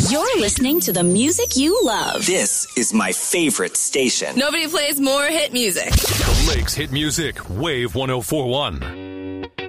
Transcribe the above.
You're listening to the music you love. This is my favorite station. Nobody plays more hit music. The Lakes Hit Music, Wave 104.1.